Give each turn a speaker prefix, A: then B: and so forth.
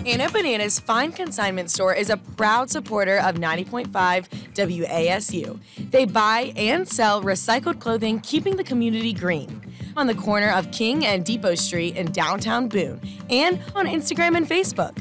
A: Anna Banana's Fine Consignment Store is a proud supporter of 90.5 WASU. They buy and sell recycled clothing, keeping the community green. On the corner of King and Depot Street in downtown Boone, and on Instagram and Facebook.